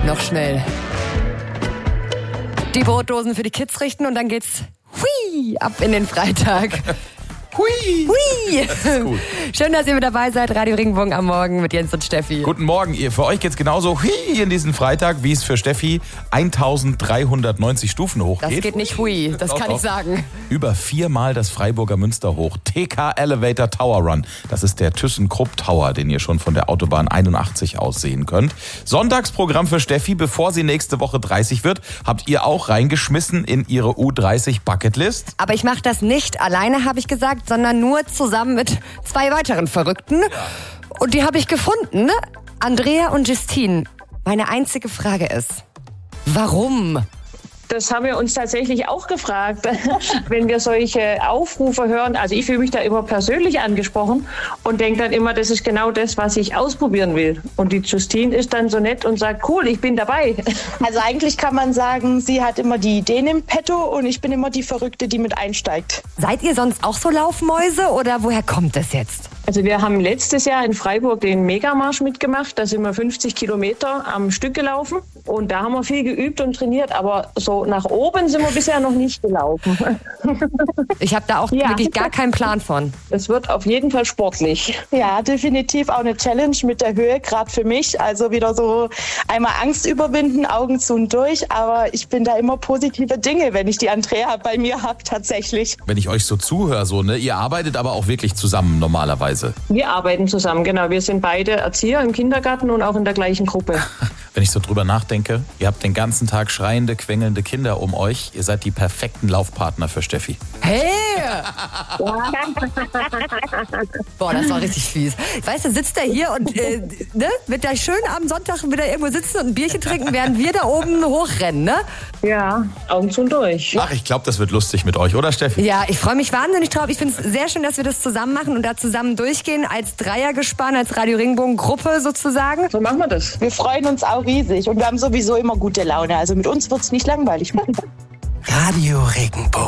noch schnell die Brotdosen für die Kids richten und dann geht's ab in den Freitag. Hui! Hui! Das ist gut. Schön, dass ihr mit dabei seid. Radio Regenbogen am Morgen mit Jens und Steffi. Guten Morgen, ihr. Für euch geht's genauso hui in diesen Freitag, wie es für Steffi 1390 Stufen hochgeht. Das geht nicht hui, das kann ich sagen. Über 4-mal das Freiburger Münster hoch. TK Elevator Tower Run. Das ist der ThyssenKrupp Tower, den ihr schon von der Autobahn 81 aus sehen könnt. Sonntagsprogramm für Steffi, bevor sie nächste Woche 30 wird, habt ihr auch reingeschmissen in ihre U30 Bucketlist. Aber ich mache das nicht alleine, habe ich gesagt, sondern nur zusammen mit 2 weiteren Verrückten. Und die habe ich gefunden. Andrea und Justine. Meine einzige Frage ist, warum? Das haben wir uns tatsächlich auch gefragt, wenn wir solche Aufrufe hören. Also ich fühle mich da immer persönlich angesprochen und denke dann immer, das ist genau das, was ich ausprobieren will. Und die Justine ist dann so nett und sagt, cool, ich bin dabei. Also eigentlich kann man sagen, sie hat immer die Ideen im Petto und ich bin immer die Verrückte, die mit einsteigt. Seid ihr sonst auch so Laufmäuse oder woher kommt das jetzt? Also wir haben letztes Jahr in Freiburg den Megamarsch mitgemacht. Da sind wir 50 Kilometer am Stück gelaufen. Und da haben wir viel geübt und trainiert. Aber so nach oben sind wir bisher noch nicht gelaufen. Ich habe da auch wirklich gar keinen Plan von. Es wird auf jeden Fall sportlich. Ja, definitiv auch eine Challenge mit der Höhe, gerade für mich. Also wieder so einmal Angst überwinden, Augen zu und durch. Aber ich bin da immer positive Dinge, wenn ich die Andrea bei mir habe, tatsächlich. Wenn ich euch so zuhöre, ihr arbeitet aber auch wirklich zusammen normalerweise. Wir arbeiten zusammen, genau. Wir sind beide Erzieher im Kindergarten und auch in der gleichen Gruppe. Wenn ich so drüber nachdenke, ihr habt den ganzen Tag schreiende, quengelnde Kinder um euch. Ihr seid die perfekten Laufpartner für Steffi. Hey! Boah, das war richtig fies. Weißt du, sitzt er hier und wird da schön am Sonntag wieder irgendwo sitzen und ein Bierchen trinken, während wir da oben hochrennen, ne? Ja, Augen zu und durch. Ach, ich glaube, das wird lustig mit euch, oder Steffi? Ja, ich freue mich wahnsinnig drauf. Ich finde es sehr schön, dass wir das zusammen machen und da zusammen durchgehen, als Dreiergespann, als Radio Regenbogen Gruppe sozusagen. So machen wir das. Wir freuen uns auch riesig und wir haben sowieso immer gute Laune. Also mit uns wird's nicht langweilig. Radio Regenbogen.